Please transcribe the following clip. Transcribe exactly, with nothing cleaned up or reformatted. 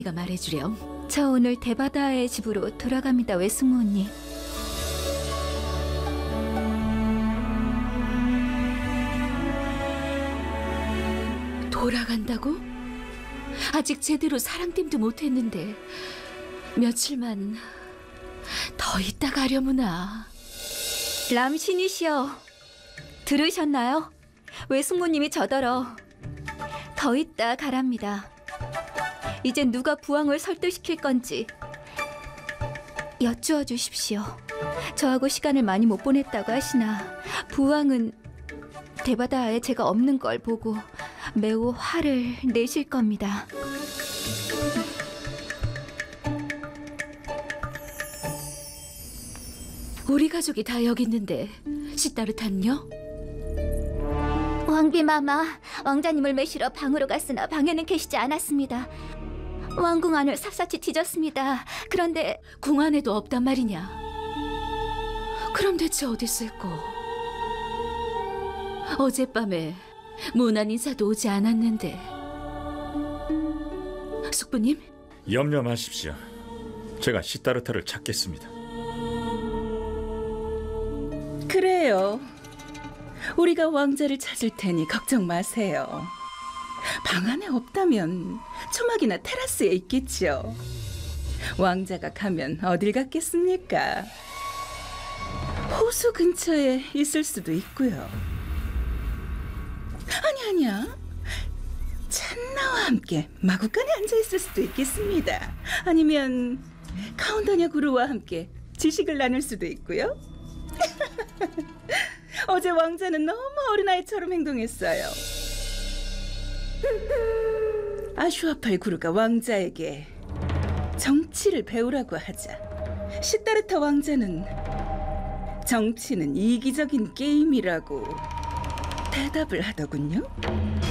네가 말해주렴. 저 오늘 대바다의 집으로 돌아갑니다, 외숙모 언니. 돌아간다고? 아직 제대로 사랑팀도 못했는데 며칠만 더 있다 가려무나. 람신이시여, 들으셨나요? 외숙모님이 저더러 더 있다 가랍니다. 이젠 누가 부왕을 설득시킬 건지 여쭈어 주십시오. 저하고 시간을 많이 못 보냈다고 하시나 부왕은 대바다에 제가 없는 걸 보고 매우 화를 내실 겁니다. 우리 가족이 다 여기 있는데 시따르탄요? 왕비마마, 왕자님을 매시러 방으로 갔으나 방에는 계시지 않았습니다. 왕궁 안을 샅샅이 뒤졌습니다. 그런데 궁 안에도 없단 말이냐? 그럼 대체 어디 있을꼬? 어젯밤에 무난 인사도 오지 않았는데. 숙부님? 염려 마십시오. 제가 시타르타를 찾겠습니다. 그래요. 우리가 왕자를 찾을 테니 걱정 마세요. 방 안에 없다면 초막이나 테라스에 있겠죠. 왕자가 가면 어딜 갔겠습니까? 호수 근처에 있을 수도 있고요. 아니 아니야. 찬나와 함께 마구간에 앉아 있을 수도 있겠습니다. 아니면 카운다냐 구루와 함께 지식을 나눌 수도 있고요. 어제 왕자는 너무 어린아이처럼 행동했어요. 아슈아팔 구루가 왕자에게 정치를 배우라고 하자 시타르타 왕자는 정치는 이기적인 게임이라고 대답을 하더군요.